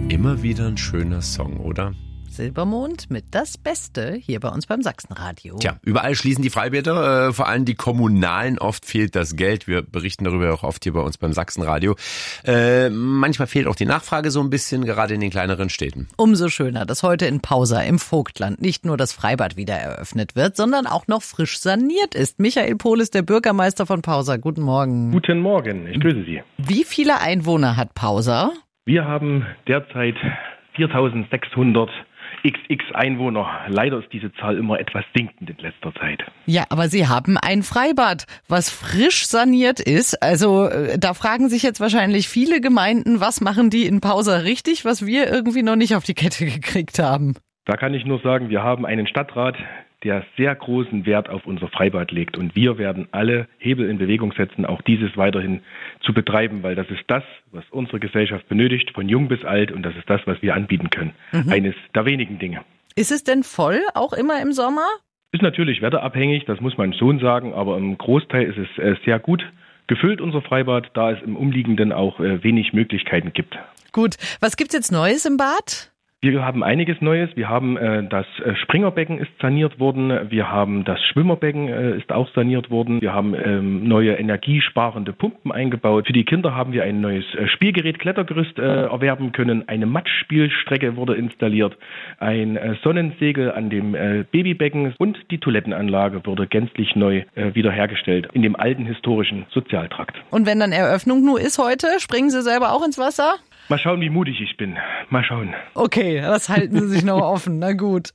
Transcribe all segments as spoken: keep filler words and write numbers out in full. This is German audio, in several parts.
Immer wieder ein schöner Song, oder? Silbermond mit Das Beste hier bei uns beim Sachsenradio. Tja, überall schließen die Freibäder, äh, vor allem die kommunalen. Oft fehlt das Geld. Wir berichten darüber auch oft hier bei uns beim Sachsenradio. Äh, manchmal fehlt auch die Nachfrage so ein bisschen, gerade in den kleineren Städten. Umso schöner, dass heute in Pausa im Vogtland nicht nur das Freibad wieder eröffnet wird, sondern auch noch frisch saniert ist. Michael Pohl ist der Bürgermeister von Pausa. Guten Morgen. Guten Morgen, ich grüße Sie. Wie viele Einwohner hat Pausa? Wir haben derzeit viertausendsechshundert X X Einwohner. Leider ist diese Zahl immer etwas sinkend in letzter Zeit. Ja, aber Sie haben ein Freibad, was frisch saniert ist. Also da fragen sich jetzt wahrscheinlich viele Gemeinden, was machen die in Pausa richtig, was wir irgendwie noch nicht auf die Kette gekriegt haben. Da kann ich nur sagen, wir haben einen Stadtrat, der sehr großen Wert auf unser Freibad legt. Und wir werden alle Hebel in Bewegung setzen, auch dieses weiterhin zu betreiben, weil das ist das, was unsere Gesellschaft benötigt, von jung bis alt. Und das ist das, was wir anbieten können. Mhm. Eines der wenigen Dinge. Ist es denn voll, auch immer im Sommer? Ist natürlich wetterabhängig, das muss man schon sagen. Aber im Großteil ist es sehr gut gefüllt, unser Freibad, da es im Umliegenden auch wenig Möglichkeiten gibt. Gut, was gibt's jetzt Neues im Bad? Wir haben einiges Neues. Wir haben äh, das Springerbecken ist saniert worden. Wir haben das Schwimmerbecken äh, ist auch saniert worden. Wir haben ähm, neue energiesparende Pumpen eingebaut. Für die Kinder haben wir ein neues äh, Spielgerät Klettergerüst äh, erwerben können. Eine Matschspielstrecke wurde installiert. Ein äh, Sonnensegel an dem äh, Babybecken und die Toilettenanlage wurde gänzlich neu äh, wiederhergestellt in dem alten historischen Sozialtrakt. Und wenn dann Eröffnung nur ist heute, springen Sie selber auch ins Wasser? Mal schauen, wie mutig ich bin. Mal schauen. Okay, das halten Sie sich noch offen. Na gut.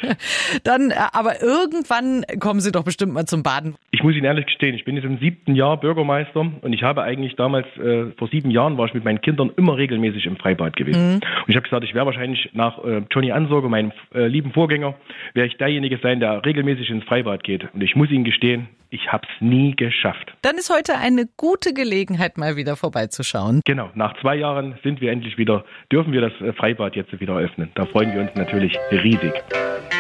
Dann, aber irgendwann kommen Sie doch bestimmt mal zum Baden. Ich muss Ihnen ehrlich gestehen, ich bin jetzt im siebten Jahr Bürgermeister und ich habe eigentlich damals, äh, vor sieben Jahren war ich mit meinen Kindern immer regelmäßig im Freibad gewesen. Mhm. Und ich habe gesagt, ich wäre wahrscheinlich nach äh, Johnny Ansorge, meinem äh, lieben Vorgänger, wäre ich derjenige sein, der regelmäßig ins Freibad geht. Und ich muss Ihnen gestehen, ich habe es nie geschafft. Dann ist heute eine gute Gelegenheit, mal wieder vorbeizuschauen. Genau, nach zwei Jahren sind wir endlich wieder, dürfen wir das Freibad jetzt wieder öffnen. Da freuen wir uns natürlich riesig.